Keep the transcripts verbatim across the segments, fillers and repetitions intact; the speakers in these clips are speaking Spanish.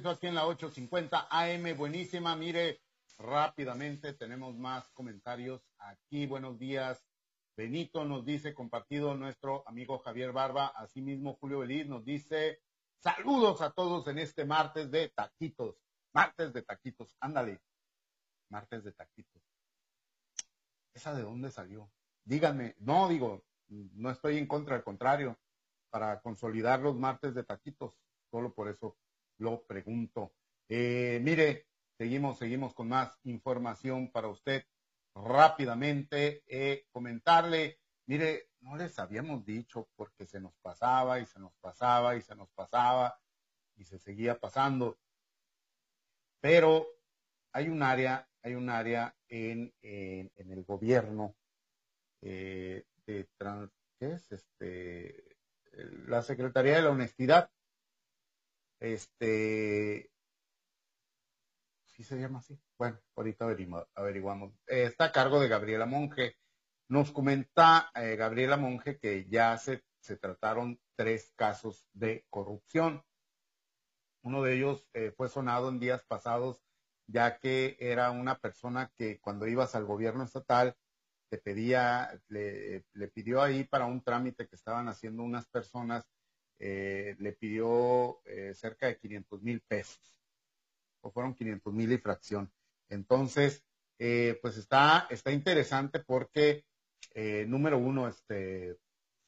regreso aquí en la ochocientos cincuenta A M. Buenísima, mire, rápidamente tenemos más comentarios aquí. Buenos días. Benito nos dice, compartido nuestro amigo Javier Barba. Asimismo, Julio Beliz nos dice, saludos a todos en este martes de taquitos. Martes de taquitos, ándale. Martes de taquitos. ¿Esa de dónde salió? Díganme. No, digo, no estoy en contra, al contrario, para consolidar los martes de taquitos. Solo por eso lo pregunto. Eh, mire, seguimos, seguimos con más información para usted. Rápidamente, eh, comentarle, mire, no les habíamos dicho porque se nos pasaba y se nos pasaba y se nos pasaba y se seguía pasando. Pero hay un área, hay un área en, en, en el gobierno eh, de trans, ¿qué es? Este, la Secretaría de la Honestidad. Este, ¿sí se llama así? Bueno, ahorita averiguamos. averiguamos. Eh, está a cargo de Gabriela Monge. Nos comenta eh, Gabriela Monge que ya se, se trataron tres casos de corrupción. Uno de ellos eh, fue sonado en días pasados, ya que era una persona que cuando ibas al gobierno estatal te pedía, le, le pidió ahí para un trámite que estaban haciendo unas personas, eh, le pidió eh, cerca de quinientos mil pesos, o fueron quinientos mil y fracción. Entonces, eh, pues está, está interesante porque, eh, número uno, este,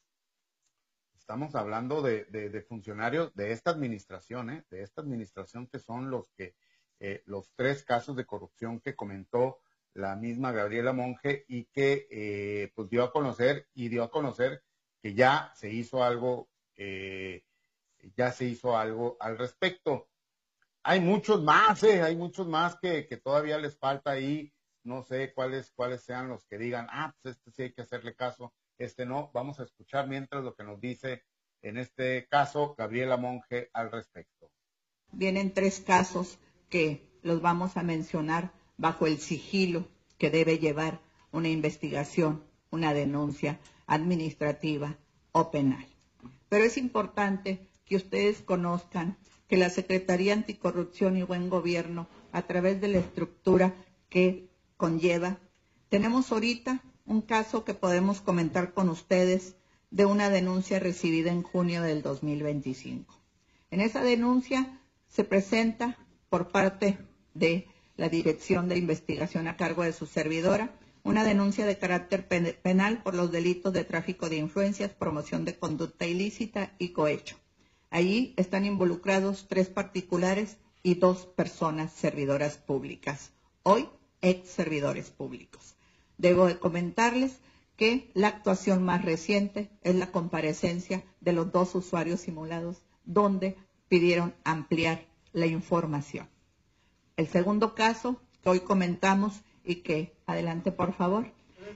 estamos hablando de, de, de funcionarios de esta administración, ¿eh? de esta administración que son los que, eh, los tres casos de corrupción que comentó la misma Gabriela Monge y que eh, pues dio a conocer y dio a conocer que ya se hizo algo, eh, ya se hizo algo al respecto. Hay muchos más, eh, hay muchos más que, que todavía les falta ahí. No sé cuáles, cuáles sean los que digan, ah, pues este sí hay que hacerle caso, este no. Vamos a escuchar mientras lo que nos dice, en este caso, Gabriela Monge al respecto. Vienen tres casos que los vamos a mencionar bajo el sigilo que debe llevar una investigación, una denuncia administrativa o penal. Pero es importante que ustedes conozcan que la Secretaría Anticorrupción y Buen Gobierno, a través de la estructura que conlleva, tenemos ahorita un caso que podemos comentar con ustedes de una denuncia recibida en junio del dos mil veinticinco. En esa denuncia se presenta por parte de la Dirección de Investigación a cargo de su servidora una denuncia de carácter penal por los delitos de tráfico de influencias, promoción de conducta ilícita y cohecho. Allí están involucrados tres particulares y dos personas servidoras públicas, hoy ex servidores públicos. Debo de comentarles que la actuación más reciente es la comparecencia de los dos usuarios simulados, donde pidieron ampliar la información. El segundo caso que hoy comentamos y que, adelante por favor.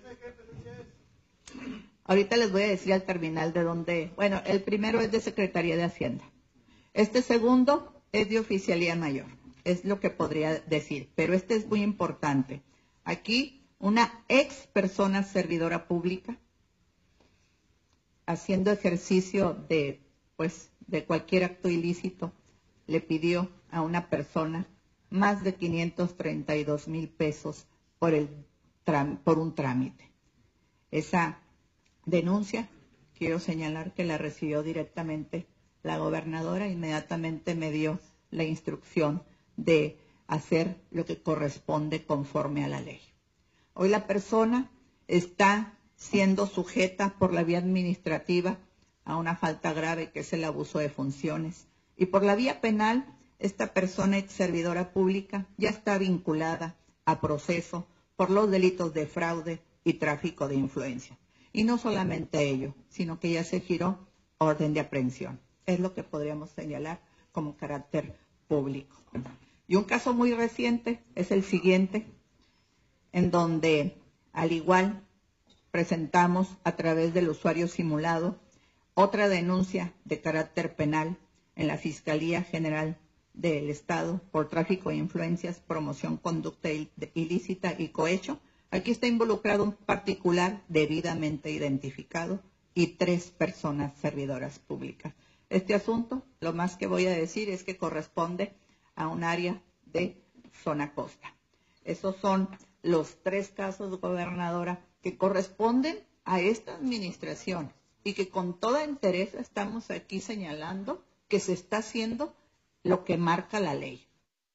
Ahorita les voy a decir al terminal de dónde, bueno, el primero es de Secretaría de Hacienda. Este segundo es de Oficialía Mayor, es lo que podría decir, pero este es muy importante. Aquí una ex persona servidora pública haciendo ejercicio de, pues, de cualquier acto ilícito, le pidió a una persona más de quinientos treinta y dos mil pesos por, el, por un trámite. Esa denuncia, quiero señalar que la recibió directamente la gobernadora, inmediatamente me dio la instrucción de hacer lo que corresponde conforme a la ley. Hoy la persona está siendo sujeta por la vía administrativa a una falta grave que es el abuso de funciones. Y por la vía penal, esta persona ex servidora pública ya está vinculada a proceso por los delitos de fraude y tráfico de influencia. Y no solamente ello, sino que ya se giró orden de aprehensión. Es lo que podríamos señalar como carácter público. Y un caso muy reciente es el siguiente, en donde, al igual, presentamos a través del usuario simulado otra denuncia de carácter penal en la Fiscalía General del Estado por tráfico de influencias, promoción, conducta ilícita y cohecho. Aquí está involucrado un particular debidamente identificado y tres personas servidoras públicas. Este asunto, lo más que voy a decir es que corresponde a un área de zona costa. Esos son los tres casos, gobernadora, que corresponden a esta administración y que con toda interés estamos aquí señalando que se está haciendo lo que marca la ley.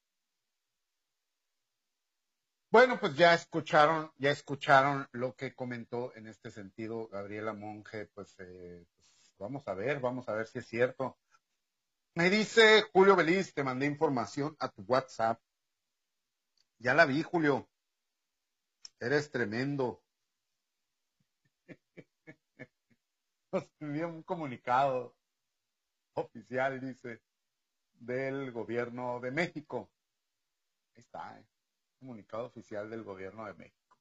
Bueno, pues ya escucharon, ya escucharon lo que comentó en este sentido Gabriela Monge. Pues, eh, pues vamos a ver, vamos a ver si es cierto. Me dice Julio Beliz, te mandé información a tu WhatsApp. Ya la vi, Julio. Eres tremendo. Nos envió un comunicado oficial, dice, del gobierno de México. Ahí está, eh. Comunicado oficial del gobierno de México.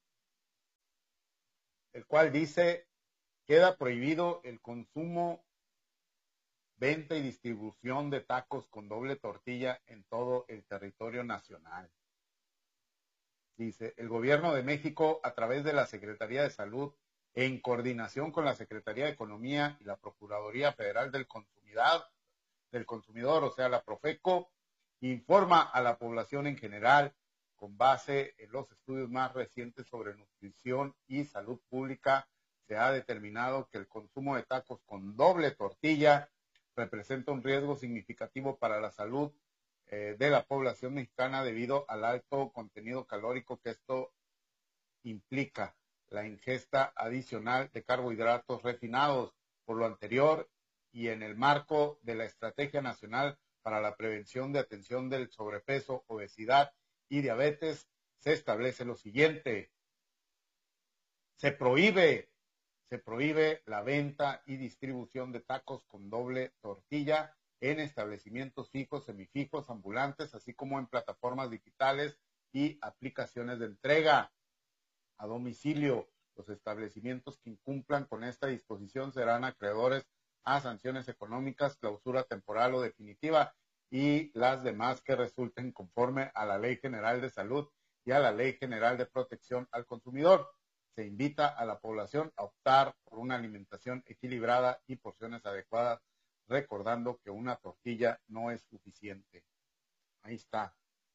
El cual dice, queda prohibido el consumo, venta y distribución de tacos con doble tortilla en todo el territorio nacional. Dice, el gobierno de México, a través de la Secretaría de Salud, en coordinación con la Secretaría de Economía y la Procuraduría Federal del Consumidor, del Consumidor, o sea, la Profeco, informa a la población en general, con base en los estudios más recientes sobre nutrición y salud pública, se ha determinado que el consumo de tacos con doble tortilla representa un riesgo significativo para la salud eh, de la población mexicana debido al alto contenido calórico que esto implica, la ingesta adicional de carbohidratos refinados. Por lo anterior y en el marco de la Estrategia Nacional para la Prevención de Atención del Sobrepeso, Obesidad y Diabetes, se establece lo siguiente. Se prohíbe, se prohíbe la venta y distribución de tacos con doble tortilla en establecimientos fijos, semifijos, ambulantes, así como en plataformas digitales y aplicaciones de entrega a domicilio. Los establecimientos que incumplan con esta disposición serán acreedores a sanciones económicas, clausura temporal o definitiva, y las demás que resulten conforme a la Ley General de Salud y a la Ley General de Protección al Consumidor. Se invita a la población a optar por una alimentación equilibrada y porciones adecuadas, recordando que una tortilla no es suficiente. Ahí está.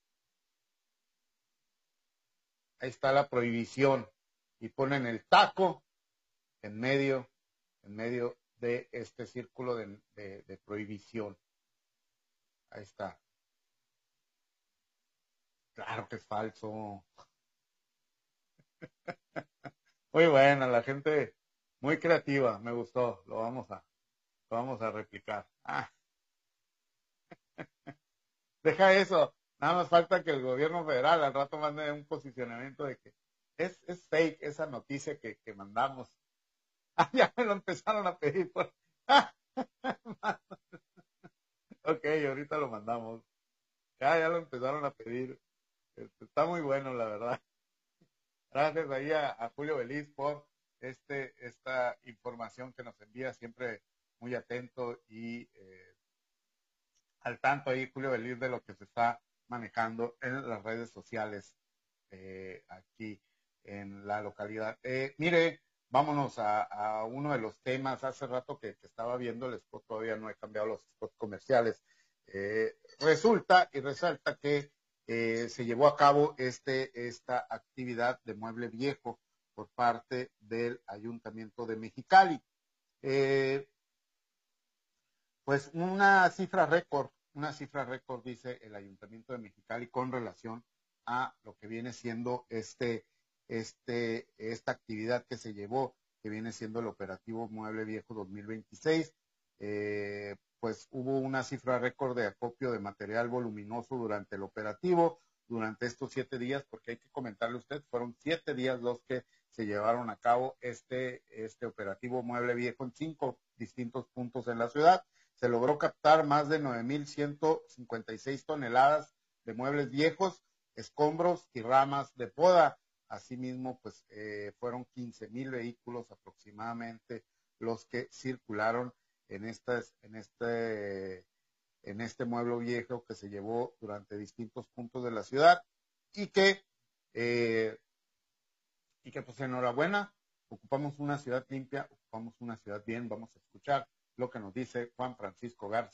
Ahí está la prohibición. Y ponen el taco en medio, en medio de este círculo de, de, de prohibición. Ahí está. Claro que es falso. Muy buena, la gente muy creativa, me gustó. Lo vamos a, lo vamos a replicar. Ah. Deja eso. Nada más falta que el gobierno federal al rato mande un posicionamiento de que es, es fake esa noticia que, que mandamos. Ah, ya me lo empezaron a pedir. Por... Ok, ahorita lo mandamos. Ya, ya lo empezaron a pedir. Está muy bueno, la verdad. Gracias ahí a, a Julio Beliz por este, esta información que nos envía, siempre muy atento y eh, al tanto ahí, Julio Beliz, de lo que se está manejando en las redes sociales eh, aquí en la localidad. Eh, mire, vámonos a, a, uno de los temas. Hace rato que, que estaba viendo el spot, todavía no he cambiado los spots comerciales. Eh, resulta y resalta que eh, se llevó a cabo este, esta actividad de mueble viejo por parte del Ayuntamiento de Mexicali. Eh, pues una cifra récord, una cifra récord, dice el Ayuntamiento de Mexicali, con relación a lo que viene siendo este, este, esta actividad que se llevó, que viene siendo el operativo Mueble Viejo dos mil veintiséis. Eh, pues hubo una cifra récord de acopio de material voluminoso durante el operativo, durante estos siete días, porque hay que comentarle a usted, fueron siete días los que se llevaron a cabo este, este operativo Mueble Viejo en cinco distintos puntos en la ciudad. Se logró captar más de nueve mil ciento cincuenta y seis toneladas de muebles viejos, escombros y ramas de poda. Asimismo, pues eh, fueron quince mil vehículos aproximadamente los que circularon en, estas, en, este, en este mueble viejo que se llevó durante distintos puntos de la ciudad y que, eh, y que pues enhorabuena, ocupamos una ciudad limpia, ocupamos una ciudad bien. Vamos a escuchar lo que nos dice Juan Francisco Garza,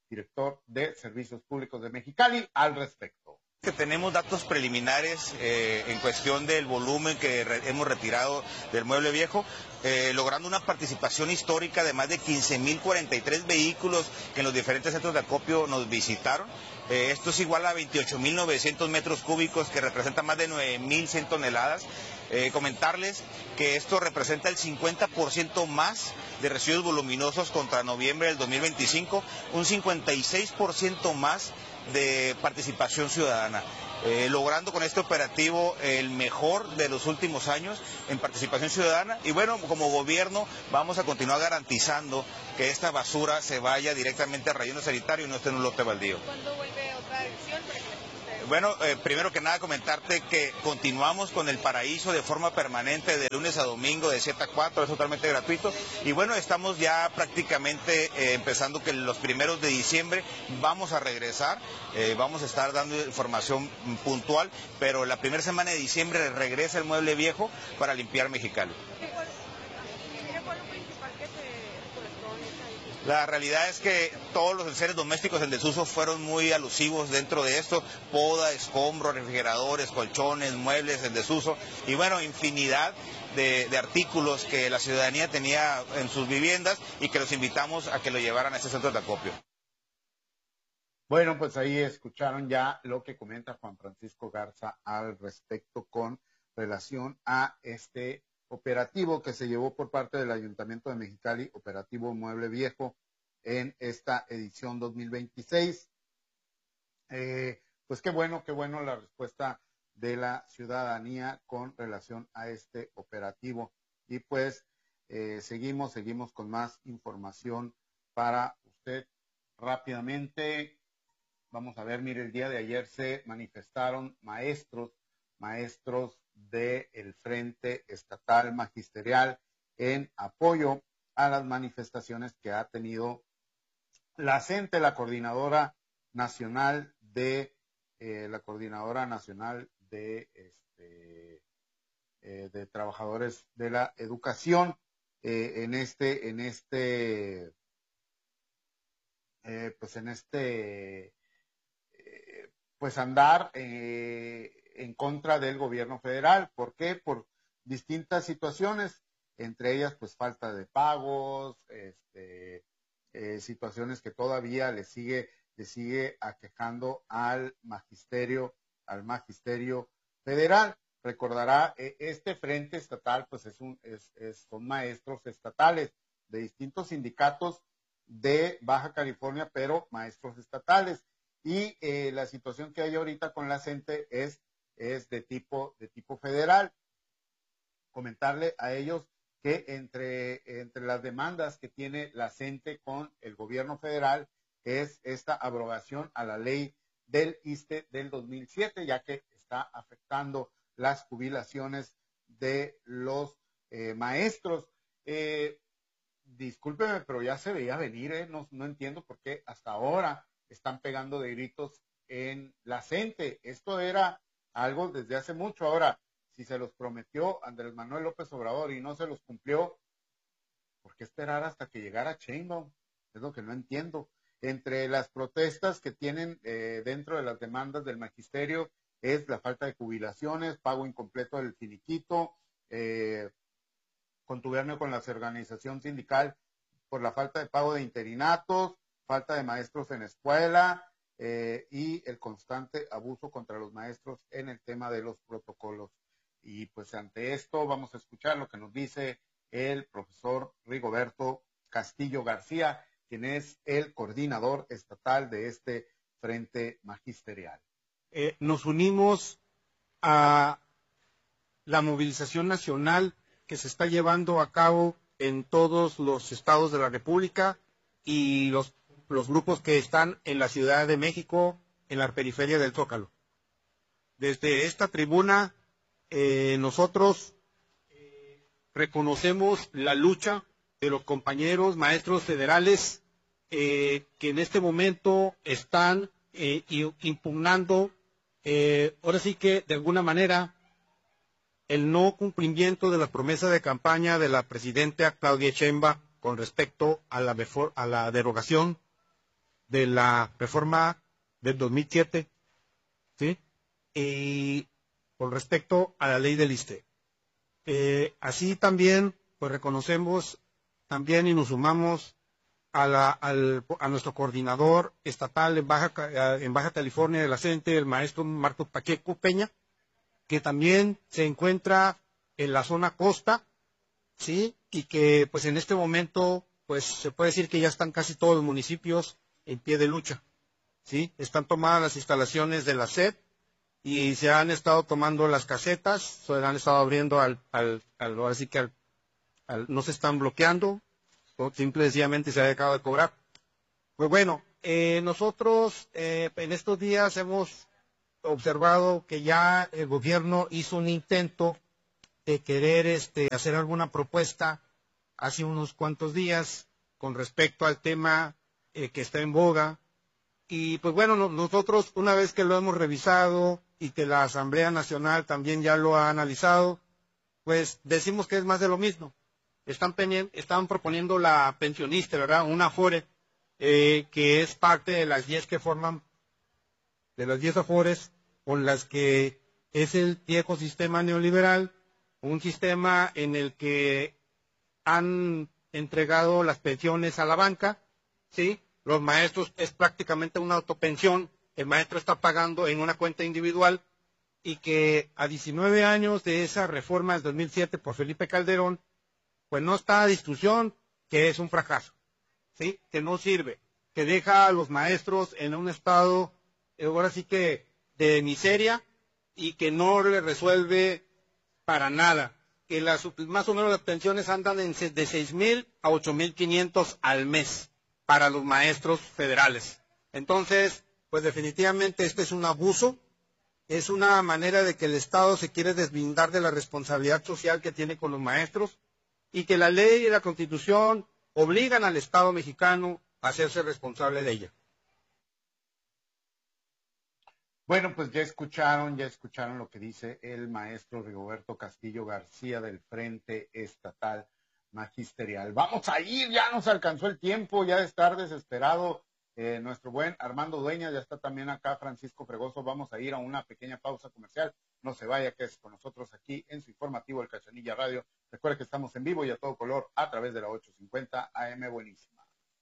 director de Servicios Públicos de Mexicali, al respecto. Que tenemos datos preliminares eh, en cuestión del volumen que re hemos retirado del mueble viejo, eh, logrando una participación histórica de más de quince mil cuarenta y tres vehículos que en los diferentes centros de acopio nos visitaron. Eh, esto es igual a veintiocho mil novecientos metros cúbicos, que representa más de nueve mil cien toneladas. Eh, comentarles que esto representa el cincuenta por ciento más de residuos voluminosos contra noviembre del dos mil veinticinco, un cincuenta y seis por ciento más de participación ciudadana, eh, logrando con este operativo el mejor de los últimos años en participación ciudadana. Y bueno, como gobierno vamos a continuar garantizando que esta basura se vaya directamente al relleno sanitario y no esté en un lote baldío. ¿Cuándo vuelve otra edición? Bueno, eh, primero que nada comentarte que continuamos con el paraíso de forma permanente de lunes a domingo de siete a cuatro, es totalmente gratuito. Y bueno, estamos ya prácticamente eh, empezando que los primeros de diciembre vamos a regresar, eh, vamos a estar dando información puntual, pero la primera semana de diciembre regresa el mueble viejo para limpiar Mexicali. La realidad es que todos los enseres domésticos en desuso fueron muy alusivos dentro de esto: poda, escombros, refrigeradores, colchones, muebles en desuso y bueno, infinidad de, de artículos que la ciudadanía tenía en sus viviendas y que los invitamos a que lo llevaran a este centro de acopio. Bueno, pues ahí escucharon ya lo que comenta Juan Francisco Garza al respecto con relación a este operativo que se llevó por parte del Ayuntamiento de Mexicali, operativo Mueble Viejo, en esta edición dos mil veintiséis. Eh, pues qué bueno, qué bueno la respuesta de la ciudadanía con relación a este operativo. Y pues eh, seguimos, seguimos con más información para usted rápidamente. Vamos a ver, mire, el día de ayer se manifestaron maestros, maestros del Frente Estatal Magisterial en apoyo a las manifestaciones que ha tenido la CENTE, la Coordinadora Nacional de eh, la Coordinadora Nacional de este eh, de Trabajadores de la Educación eh, en este en este eh, pues en este eh, pues andar eh, en contra del gobierno federal. ¿Por qué? Por distintas situaciones, entre ellas pues falta de pagos, este, eh, situaciones que todavía le sigue, le sigue aquejando al magisterio, al magisterio federal. Recordará, eh, este frente estatal pues es un, es, es, son maestros estatales de distintos sindicatos de Baja California, pero maestros estatales. Y eh, la situación que hay ahorita con la CENTE es es de tipo, de tipo federal. Comentarle a ellos que entre, entre las demandas que tiene la CENTE con el gobierno federal es esta abrogación a la ley del ISSSTE del dos mil siete, ya que está afectando las jubilaciones de los eh, maestros. Eh, discúlpeme, pero ya se veía venir, eh, no, no entiendo por qué hasta ahora están pegando de gritos en la CENTE. Esto era algo desde hace mucho. Ahora, si se los prometió Andrés Manuel López Obrador y no se los cumplió, ¿por qué esperar hasta que llegara Sheinbaum? Es lo que no entiendo. Entre las protestas que tienen eh, dentro de las demandas del magisterio es la falta de jubilaciones, pago incompleto del finiquito, eh, contubernio con la organización sindical por la falta de pago de interinatos, falta de maestros en escuela, Eh, y el constante abuso contra los maestros en el tema de los protocolos. Y pues ante esto vamos a escuchar lo que nos dice el profesor Rigoberto Castillo García, quien es el coordinador estatal de este frente magisterial. Eh, nos unimos a la movilización nacional que se está llevando a cabo en todos los estados de la República y los los grupos que están en la Ciudad de México, en la periferia del Zócalo. Desde esta tribuna, eh, nosotros eh, reconocemos la lucha de los compañeros maestros federales eh, que en este momento están eh, impugnando, eh, ahora sí que de alguna manera, el no cumplimiento de la promesa de campaña de la presidenta Claudia Sheinbaum con respecto a la, a la derogación de la reforma del dos mil siete, ¿sí? Y con respecto a la ley del I S S S T E. Eh, así también, pues reconocemos también y nos sumamos a, la, al, a nuestro coordinador estatal en Baja, en Baja California de la C E N T E, el maestro Marcos Pacheco Peña, que también se encuentra en la zona costa, ¿sí? Y que pues en este momento pues se puede decir que ya están casi todos los municipios en pie de lucha, ¿sí? Están tomadas las instalaciones de la S E D y se han estado tomando las casetas, se han estado abriendo al, al, al ahora sí que al, al, no se están bloqueando, o simple y sencillamente se ha dejado de cobrar. Pues bueno, eh, nosotros eh, en estos días hemos observado que ya el gobierno hizo un intento de querer este, hacer alguna propuesta hace unos cuantos días con respecto al tema eh, que está en boga. Y pues bueno, no, nosotros una vez que lo hemos revisado y que la Asamblea Nacional también ya lo ha analizado, pues decimos que es más de lo mismo. Están, están proponiendo la pensionista, ¿verdad? Una Afore, eh, que es parte de las diez que forman, de las diez Afores, con las que es el viejo sistema neoliberal, un sistema en el que han entregado las pensiones a la banca, ¿sí? Los maestros es prácticamente una autopensión, el maestro está pagando en una cuenta individual, y que a diecinueve años de esa reforma del dos mil siete por Felipe Calderón, pues no está a discusión, que es un fracaso, ¿sí? Que no sirve, que deja a los maestros en un estado, ahora sí que de miseria, y que no le resuelve para nada, que las, más o menos las pensiones andan en, de seis mil a ocho mil quinientos al mes para los maestros federales. Entonces, pues definitivamente este es un abuso, es una manera de que el Estado se quiere deslindar de la responsabilidad social que tiene con los maestros, y que la ley y la Constitución obligan al Estado mexicano a hacerse responsable de ella. Bueno, pues ya escucharon, ya escucharon lo que dice el maestro Rigoberto Castillo García del Frente Estatal Magisterial. Vamos a ir, ya nos alcanzó el tiempo, ya de estar desesperado. Eh, nuestro buen Armando Dueñas, ya está también acá Francisco Fregoso. Vamos a ir a una pequeña pausa comercial. No se vaya, que es con nosotros aquí en su informativo El Cachanilla Radio. Recuerde que estamos en vivo y a todo color a través de la ochocientos cincuenta A M Buenísima.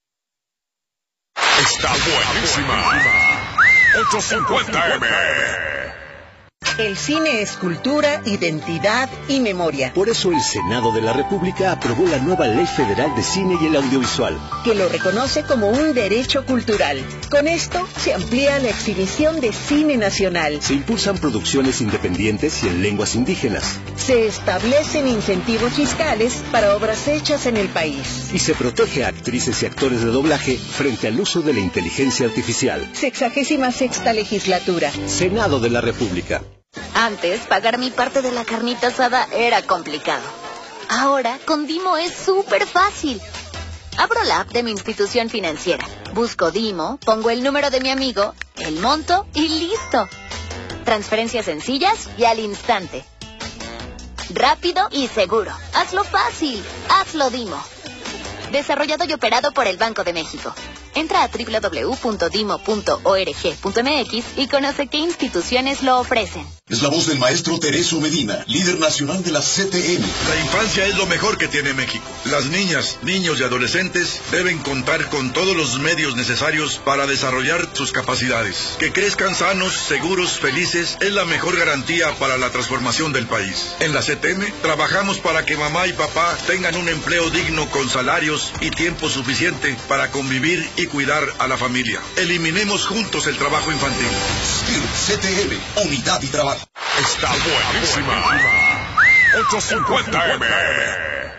Está buenísima. ochocientos cincuenta M. El cine es cultura, identidad y memoria. Por eso el Senado de la República aprobó la nueva Ley Federal de Cine y el Audiovisual, que lo reconoce como un derecho cultural. Con esto se amplía la exhibición de cine nacional. Se impulsan producciones independientes y en lenguas indígenas. Se establecen incentivos fiscales para obras hechas en el país. Y se protege a actrices y actores de doblaje frente al uso de la inteligencia artificial. Sexagésima sexta legislatura. Senado de la República. Antes, pagar mi parte de la carnita asada era complicado. Ahora, con Dimo es súper fácil. Abro la app de mi institución financiera, busco Dimo, pongo el número de mi amigo, el monto y listo. Transferencias sencillas y al instante. Rápido y seguro. Hazlo fácil. Hazlo Dimo. Desarrollado y operado por el Banco de México. Entra a doble u doble u doble u punto dimo punto org punto m x y conoce qué instituciones lo ofrecen. Es la voz del maestro Tereso Medina, líder nacional de la C T M. La infancia es lo mejor que tiene México. Las niñas, niños y adolescentes deben contar con todos los medios necesarios para desarrollar sus capacidades. Que crezcan sanos, seguros, felices, es la mejor garantía para la transformación del país. En la C T M trabajamos para que mamá y papá tengan un empleo digno con salarios y tiempo suficiente para convivir y cuidar a la familia. Eliminemos juntos el trabajo infantil. C T M, unidad y trabajo. Está buenísima. ochocientos cincuenta M.